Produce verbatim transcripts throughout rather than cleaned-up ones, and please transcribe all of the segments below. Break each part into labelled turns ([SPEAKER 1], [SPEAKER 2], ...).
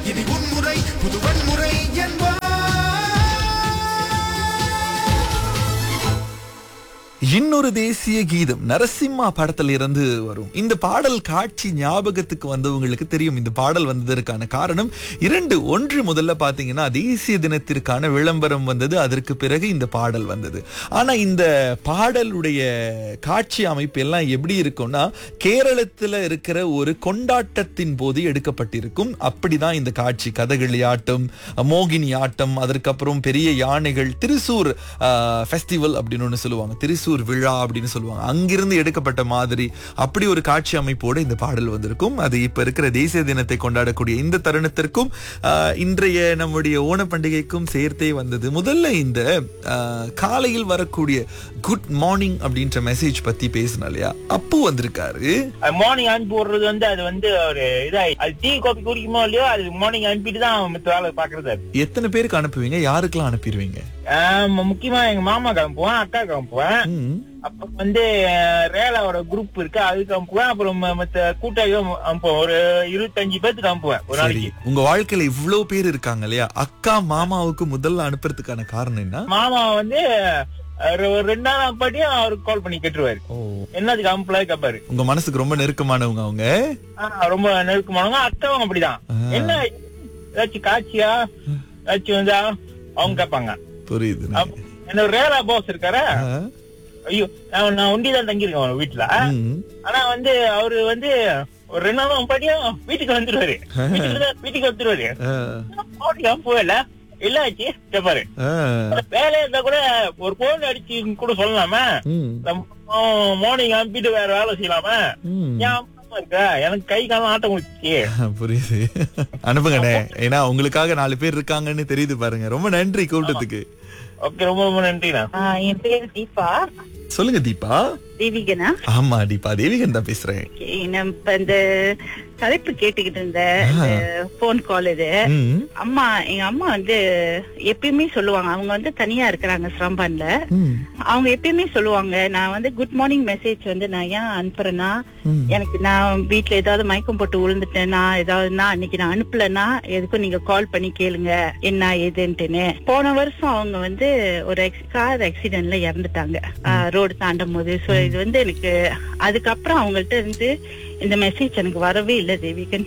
[SPEAKER 1] இனி உன்முறை புது வன்முறை என்பார்.
[SPEAKER 2] இன்னொரு தேசிய கீதம் நரசிம்மா படத்துல இருந்து வரும். இந்த பாடல் காட்சி ஞாபகத்துக்கு வந்தவங்களுக்கு தெரியும். இந்த பாடல் வந்ததற்கான காரணம் இரண்டு. ஒன்று, முதல்ல பாத்தீங்கன்னா தேசிய தினத்திற்கான விளம்பரம் வந்தது, அதற்கு பிறகு இந்த பாடல் வந்தது. ஆனா இந்த பாடலுடைய காட்சி அமைப்பு எல்லாம் எப்படி இருக்கும்னா, கேரளத்துல இருக்கிற ஒரு கொண்டாட்டத்தின் போது எடுக்கப்பட்டிருக்கும். அப்படிதான் இந்த காட்சி. கதகளி ஆட்டம், மோகினி ஆட்டம், அதற்கப்புறம் பெரிய யானைகள், திருசூர் ஃபெஸ்டிவல் அப்படின்னு ஒண்ணு சொல்லுவாங்க, திருசூர் விழா அப்படின்னு சொல்லுவாங்க, அங்கிருந்து எடுக்கப்பட்ட மாதிரி அப்படி ஒரு காட்சி அமைப்போடு இந்த பாடல் வந்திருக்கும். அது இப்ப இருக்கிற தேசிய தினத்தை கொண்டாடக்கூடிய இந்த தருணத்திற்கும் இன்றைய நம்முடைய ஓண பண்டிகைக்கும் சேர்த்தே வந்தது. முதல்ல இந்த காலையில் வரக்கூடிய குட் மார்னிங் அப்படின்ற மெசேஜ் பத்தி பேசினா இல்லையா, அப்பு வந்திருக்காரு.
[SPEAKER 3] மார்னிங் அனுப்பி போடுறது வந்து அது வந்து ஒரு இதாயி அது டீ காபி குடிக்குமோ இல்லையோ, அது மார்னிங் அனுப்பிட்டு தான் மத்த வேலை பாக்குறது.
[SPEAKER 2] எத்தனை பேருக்கு அனுப்புவீங்க, யாருக்கெல்லாம் அனுப்பிடுவீங்க?
[SPEAKER 3] முக்கியமா எங்க மாமா கிளம்புவேன், அக்கா கிளம்புவேன், அப்ப வந்து ரேலாவோட குரூப் இருக்கு அதுக்கு அனுப்புவேன், அப்புறம் மத்த கூட்டாளியும் அனுப்புவேன். ஒரு இருபத்தஞ்சு பேருக்கு அனுப்புவேன் ஒரு நாளைக்கு.
[SPEAKER 2] உங்க வாழ்க்கையில இவ்வளவு பேர் இருக்காங்க இல்லையா, அக்கா மாமாவுக்கு முதல்ல அனுப்புறதுக்கான காரணம் என்ன?
[SPEAKER 3] மாமா வந்து ரெண்டாம் பாட்டியும் அவருக்கு கால் பண்ணி கேட்டுருவாரு, என்னதுக்கு அனுப்பல கேட்பாரு.
[SPEAKER 2] உங்க மனசுக்கு ரொம்ப நெருக்கமானவங்க அவங்க?
[SPEAKER 3] ரொம்ப நெருக்கமானவங்க. அக்காவும் அப்படிதான். என்ன ஏதாச்சும் காட்சியா ஏதாச்சும் வந்தா அவங்க கேட்பாங்க.
[SPEAKER 2] புரியுது.
[SPEAKER 3] என்ன ரேலா பாஸ் இருக்காரு, ஐயோ நான் ஒண்டிதான் தங்கியிருக்கேன் வீட்டுல. ஆனா வந்து அவரு வந்து ஒரு ரெண்டு நாளும் பாட்டியும் வீட்டுக்கு வந்துருவாரு, வீட்டுக்கு வந்துருவாரு. போகல இல்ல ஆச்சு கேப்பாரு. வேலையா இருந்தா கூட ஒரு போன் அடிச்சு கூட சொல்லலாமா, மார்னிங் அனுப்பிட்டு வேற வேலை செய்யலாமா, இருக்க எனக்கு கை காலம் ஆட்டம் முடிச்சு.
[SPEAKER 2] புரியுது, அனுப்புங்கண்ணே. ஏன்னா உங்களுக்காக நாலு பேர் இருக்காங்கன்னு தெரியுது பாருங்க. ரொம்ப நன்றி கூட்டத்துக்கு.
[SPEAKER 3] ஓகே, ரொம்ப ரொம்ப நன்றிண்ணா.
[SPEAKER 4] என் பேரு தீபா.
[SPEAKER 2] சொல்லுங்க தீபா.
[SPEAKER 4] தேவிகனா?
[SPEAKER 2] ஆமா தீபா, தேவிகன் தான் பேசுறேன்.
[SPEAKER 4] இப்ப இந்த தலைப்பு கேட்டுக்கிட்டு இருந்த போன் கால் இது. அம்மா எங்க அம்மா வந்து எப்பயுமே சொல்லுவாங்க, அவங்க வந்து தனியா இருக்கிறாங்க ஸ்ரம்பான்ல. அவங்க எப்பயுமே சொல்லுவாங்க, நான் வந்து குட் மார்னிங் மெசேஜ் வந்து நான் ஏன் அனுப்புறேன்னா, எனக்கு நான் வீட்டுல ஏதாவது மயக்கம் போட்டு விழுந்துட்டேன்னா ஏதாவதுன்னா அன்னைக்கு நான் அனுப்பலன்னா எதுக்கும் நீங்க கால் பண்ணி கேளுங்க என்ன ஏதுன்ட்டுன்னு. போன வருஷம் அவங்க வந்து ஒரு கார் ஆக்சிடென்ட்ல இறந்துட்டாங்க ரோடு தாண்டும் போது. சோ இது வந்து எனக்கு அதுக்கப்புறம் அவங்கள்ட்ட இருந்து இந்த மெசேஜ் எனக்கு வரவே இல்லை தேவிகன்.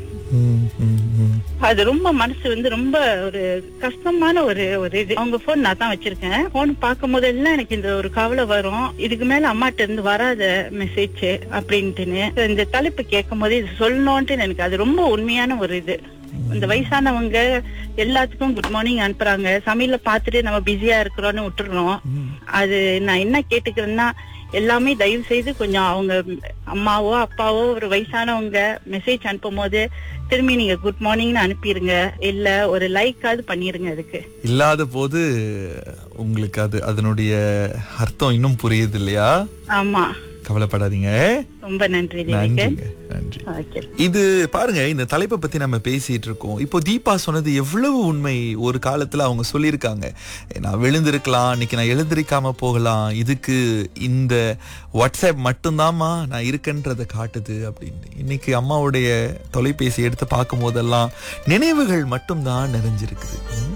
[SPEAKER 4] அது ரொம்ப மனசு வந்து ரொம்ப ஒரு கஷ்டமான ஒரு ஒரு இது. அவங்க போன் நான் தான் வச்சிருக்கேன். போன் பார்க்கும் போதெல்லாம் எனக்கு இந்த ஒரு கவலை வரும், இதுக்கு மேல அம்மாட்ட இருந்து வராத மெசேஜ் அப்படின்ட்டுன்னு. இந்த தலைப்பு கேட்கும் போது இது சொல்லணும்ட்டு எனக்கு அது ரொம்ப உண்மையான ஒரு இது. இந்த வயசானவங்க எல்லாத்துக்கும் குட் மார்னிங் அனுப்புறாங்க, சமையல பாத்துட்டு நம்ம பிஸியா இருக்கிறோம்னு விட்டுறோம். அது நான் என்ன கேட்டுக்கிறேன்னா, எல்லாமே தயவு செய்து கொஞ்சம் அவங்க அம்மாவோ அப்பாவோ ஒரு வயசானவங்க மெசேஜ் அனுப்பும் போது திரும்பி நீங்க குட் மார்னிங்னு அனுப்பிடுங்க, இல்ல ஒரு லைக்காவது பண்ணிருங்க. அதுக்கு
[SPEAKER 2] இல்லாத போது உங்களுக்கு அது அதனுடைய அர்த்தம் இன்னும் புரியுது இல்லையா?
[SPEAKER 4] ஆமா,
[SPEAKER 2] கவலைப்படாதீங்க.
[SPEAKER 4] ரொம்ப நன்றி.
[SPEAKER 2] நன்றி. இது பாருங்க, இந்த தலைப்பை பத்தி நம்ம பேசிட்டு இருக்கோம். இப்போ தீபா சொன்னது எவ்வளவு உண்மை. ஒரு காலத்துல அவங்க சொல்லியிருக்காங்க, நான் விழுந்திருக்கலாம், இன்னைக்கு நான் எழுந்திருக்காம போகலாம், இதுக்கு இந்த வாட்ஸ்அப் மட்டும்தாம்மா நான் இருக்கேன்றதை காட்டுது அப்படின்னு. இன்னைக்கு அம்மாவுடைய தொலைபேசி எடுத்து பார்க்கும் போதெல்லாம் நினைவுகள் மட்டும்தான் நிறைஞ்சிருக்குது.